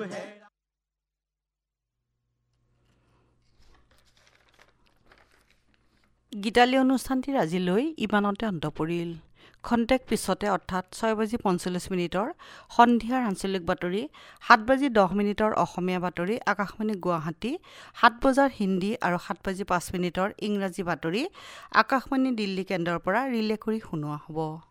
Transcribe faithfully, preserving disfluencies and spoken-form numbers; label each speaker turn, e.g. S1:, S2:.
S1: গীতালি অনুষ্ঠানটিৰ আজিলৈ ইমানতে অন্ত পৰিল। খন্তেক পিছতে অৰ্থাৎ ছয় বাজি পঞ্চল্লিছ মিনিটৰ সন্ধিয়াৰ আঞ্চলিক বাতৰি, সাত বাজি দহ মিনিটৰ অসমীয়া বাতৰি আকাশবাণী গুৱাহাটী, সাত বজাৰ হিন্দী আৰু সাত বাজি পাঁচ মিনিটৰ ইংৰাজী বাতৰি আকাশবাণী দিল্লী কেন্দ্ৰৰ পৰা ৰিলে কৰি শুনোৱা হ'ব।